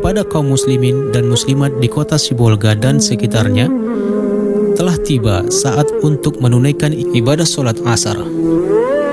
kepada kaum muslimin dan muslimat di kota Sibolga dan sekitarnya, telah tiba saat untuk menunaikan ibadah sholat asar.